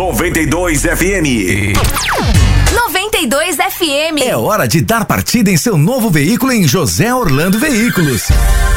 92 FM. 92 FM. É hora de dar partida em seu novo veículo em José Orlando Veículos.